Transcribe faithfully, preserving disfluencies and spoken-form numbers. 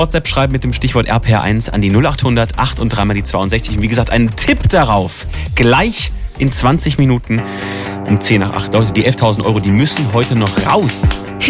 WhatsApp schreiben mit dem Stichwort R P R eins an die null acht hundert acht und dreimal die zweiundsechzig. Und wie gesagt, einen Tipp darauf. Gleich in zwanzig Minuten um zehn nach acht. Leute, die elftausend Euro, die müssen heute noch raus.